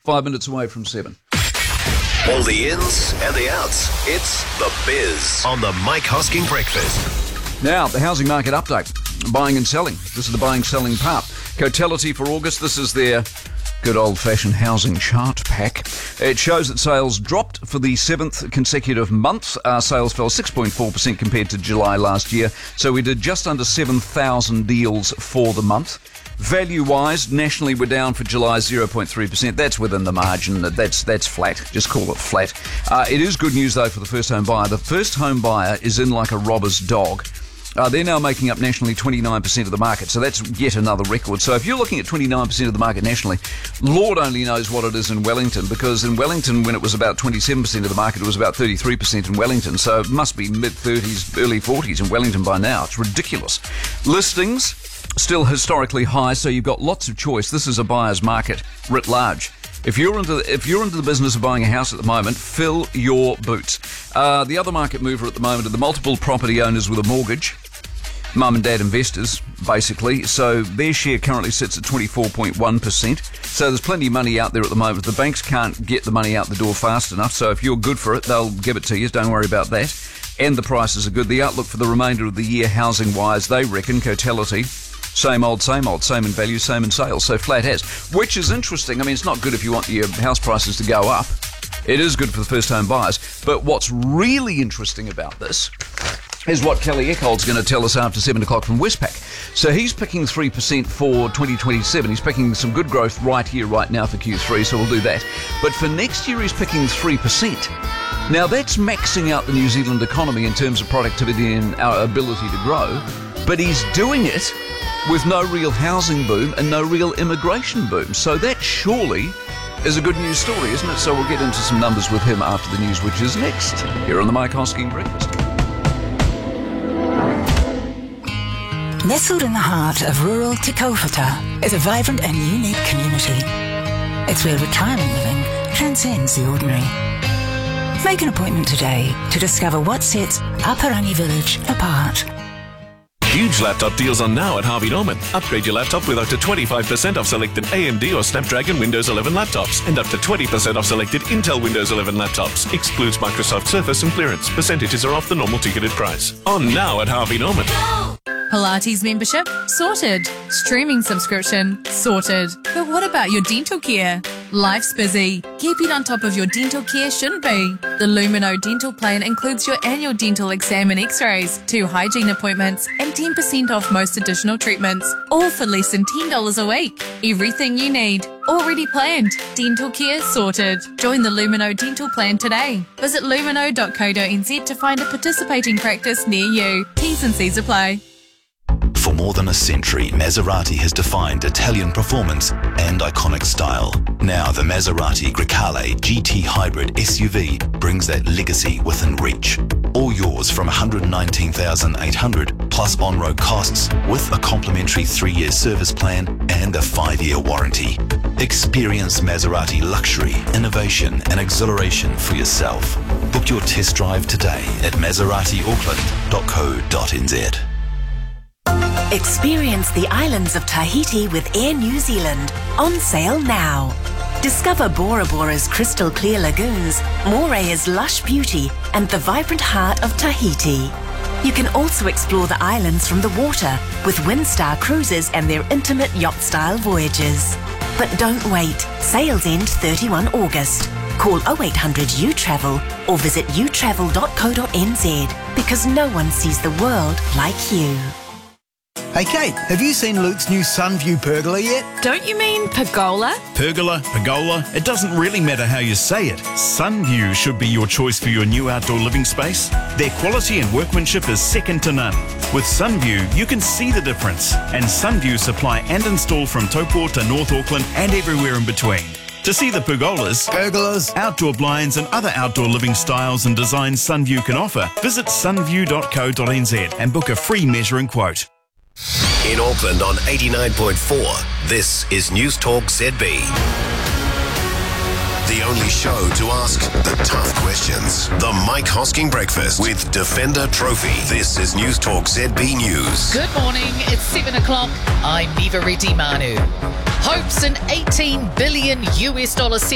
5 minutes away from 7. All the ins and the outs. It's The Biz on the Mike Hosking Breakfast. Now, the housing market update. Buying and selling. This is the buying selling part. Cotality for August. This is their good old-fashioned housing chart pack. It shows that sales dropped for the 7th consecutive month. Sales fell 6.4% compared to July last year. So we did just under 7,000 deals for the month. Value-wise, nationally we're down for July 0.3%. That's within the margin. That's flat. Just call it flat. It is good news, though, for the first home buyer. The first home buyer is in like a robber's dog. They're now making up nationally 29% of the market, so that's yet another record. So if you're looking at 29% of the market nationally, Lord only knows what it is in Wellington, because in Wellington, when it was about 27% of the market, it was about 33% in Wellington, so it must be mid-30s, early 40s in Wellington by now. It's ridiculous. Listings, still historically high, so you've got lots of choice. This is a buyer's market writ large. If you're into the business of buying a house at the moment, fill your boots. The other market mover at the moment are the multiple property owners with a mortgage. Mum and dad investors, basically. So their share currently sits at 24.1%. So there's plenty of money out there at the moment. The banks can't get the money out the door fast enough. So if you're good for it, they'll give it to you. Don't worry about that. And the prices are good. The outlook for the remainder of the year, housing-wise, they reckon, Cotality, same old, same in value, same in sales. So flat as. Which is interesting. I mean, it's not good if you want your house prices to go up. It is good for the first-home buyers. But what's really interesting about this is what Kelly Eckhold's going to tell us after 7 o'clock from Westpac. So he's picking 3% for 2027. He's picking some good growth right here, right now for Q3, so we'll do that. But for next year, he's picking 3%. Now, that's maxing out the New Zealand economy in terms of productivity and our ability to grow, but he's doing it with no real housing boom and no real immigration boom. So that surely is a good news story, isn't it? So we'll get into some numbers with him after the news, which is next, here on the Mike Hosking Breakfast. Nestled in the heart of rural Te Kaupata is a vibrant and unique community. It's where retirement living transcends the ordinary. Make an appointment today to discover what sets Aparangi Village apart. Huge laptop deals on now at Harvey Norman. Upgrade your laptop with up to 25% off selected AMD or Snapdragon Windows 11 laptops and up to 20% off selected Intel Windows 11 laptops. Excludes Microsoft Surface and clearance. Percentages are off the normal ticketed price. On now at Harvey Norman. Pilates membership? Sorted. Streaming subscription? Sorted. But what about your dental care? Life's busy. Keeping on top of your dental care shouldn't be. The Lumino dental plan includes your annual dental exam and x-rays, 2 hygiene appointments, and 10% off most additional treatments. All for less than $10 a week. Everything you need. Already planned. Dental care sorted. Join the Lumino dental plan today. Visit lumino.co.nz to find a participating practice near you. T's and C's apply. For more than a century, Maserati has defined Italian performance and iconic style. Now the Maserati Grecale GT Hybrid SUV brings that legacy within reach. All yours from $119,800 plus on-road costs with a complimentary 3-year service plan and a 5-year warranty. Experience Maserati luxury, innovation and exhilaration for yourself. Book your test drive today at maseratiauckland.co.nz. Experience the islands of Tahiti with Air New Zealand. On sale now. Discover Bora Bora's crystal clear lagoons, Morea's lush beauty, and the vibrant heart of Tahiti. You can also explore the islands from the water with Windstar Cruises and their intimate yacht-style voyages. But don't wait. Sales end 31 August. Call 0800 U-Travel or visit utravel.co.nz because no one sees the world like you. Hey Kate, have you seen Luke's new Sunview pergola yet? Don't you mean pergola? Pergola, pergola, it doesn't really matter how you say it. Sunview should be your choice for your new outdoor living space. Their quality and workmanship is second to none. With Sunview, you can see the difference. And Sunview supply and install from Taupo to North Auckland and everywhere in between. To see the pergolas, outdoor blinds and other outdoor living styles and designs Sunview can offer, visit sunview.co.nz and book a free measuring quote. In Auckland on 89.4, this is News Talk ZB. The only show to ask the tough questions. The Mike Hosking Breakfast with Defender Trophy. This is News Talk ZB News. Good morning, it's 7 o'clock. I'm Niva Reddy Manu. Hopes an $18 billion